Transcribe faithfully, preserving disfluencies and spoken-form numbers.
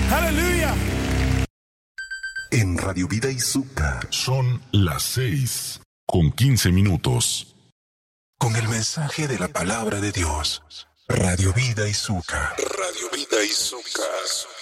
Aleluya. En Radio Vida Izuca son las seis con quince minutos. Con el mensaje de la palabra de Dios. Radio Vida Izuca. Radio Vida Izuca.